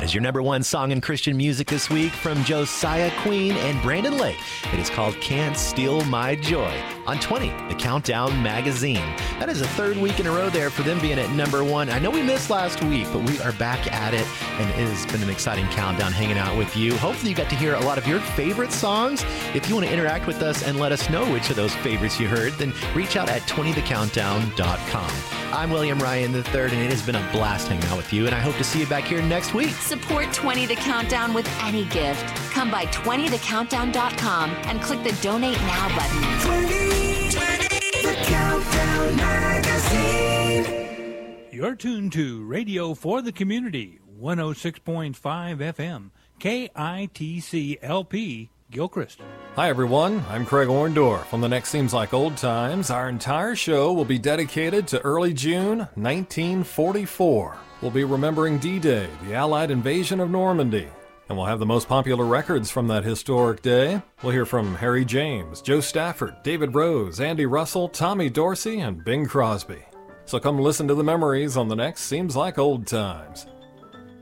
as your number one song in Christian music this week from Josiah Queen and Brandon Lake. It is called Can't Steal My Joy on 20, the Countdown Magazine. That is the third week in a row there for them being at number one. I know we missed last week, but we are back at it, and it has been an exciting countdown hanging out with you. Hopefully you got to hear a lot of your favorite songs. If you want to interact with us and let us know which of those favorites you heard, then reach out at 20thecountdown.com. I'm William Ryan III, and it has been a blast hanging out with you, and I hope to see you back here next week. Support 20 The Countdown with any gift. Come by 20thecountdown.com and click the Donate Now button. 20 The Countdown Magazine. You're tuned to Radio for the Community, 106.5 FM, KITC LP, Gilchrist. Hi everyone, I'm Craig Orndorff. On The Next Seems Like Old Times, our entire show will be dedicated to early June 1944. We'll be remembering D-Day, the Allied invasion of Normandy. And we'll have the most popular records from that historic day. We'll hear from Harry James, Joe Stafford, David Rose, Andy Russell, Tommy Dorsey, and Bing Crosby. So come listen to the memories on The Next Seems Like Old Times.